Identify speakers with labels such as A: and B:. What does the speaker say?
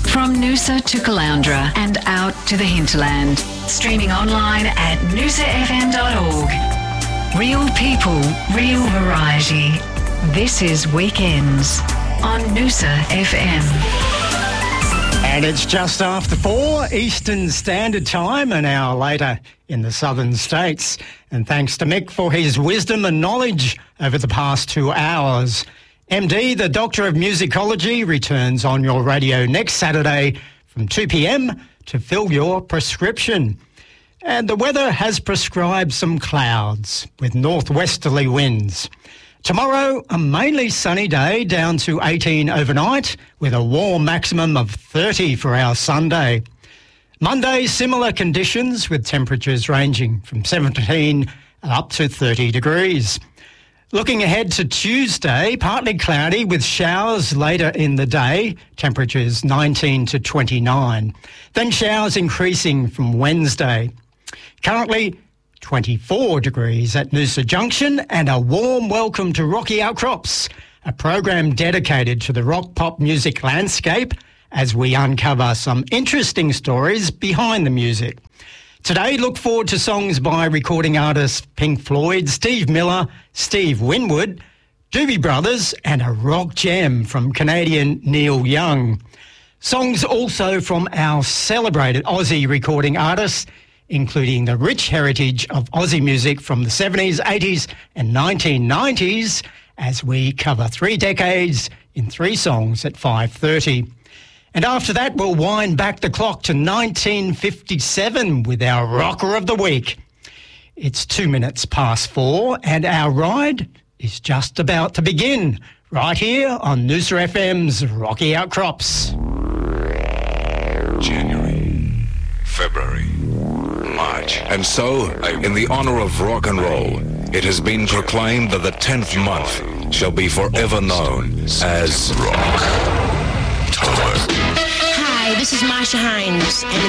A: From Noosa to Caloundra and out to the hinterland. Streaming online at noosafm.org. Real people, real variety. This is Weekends on Noosa FM.
B: And it's just after 4 Eastern Standard Time, an hour later in the southern states. And thanks to Mick for his wisdom and knowledge over the past 2 hours. MD, the Doctor of Musicology, returns on your radio next Saturday from 2 p.m. to fill your prescription. And the weather has prescribed some clouds with northwesterly winds. Tomorrow, a mainly sunny day, down to 18 overnight, with a warm maximum of 30 for our Sunday. Monday, similar conditions, with temperatures ranging from 17 up to 30 degrees. Looking ahead to Tuesday, partly cloudy with showers later in the day, temperatures 19 to 29. Then showers increasing from Wednesday. Currently 24 degrees at Noosa Junction, and a warm welcome to Rocky Outcrops, a program dedicated to the rock pop music landscape as we uncover some interesting stories behind the music. Today, look forward to songs by recording artists Pink Floyd, Steve Miller, Steve Winwood, Doobie Brothers, and a rock gem from Canadian Neil Young. Songs also from our celebrated Aussie recording artists, including the rich heritage of Aussie music from the 70s, 80s and 1990s, as we cover 3 decades in 3 songs at 5:30. And after that, we'll wind back the clock to 1957 with our Rocker of the Week. It's 2 minutes past 4 and our ride is just about to begin, right here on Noosa FM's Rocky Outcrops.
C: January, February, March. And so, in the honor of rock and roll, it has been proclaimed that the 10th month shall be forever known as Rock.
D: Hi, this is Marsha Hines, and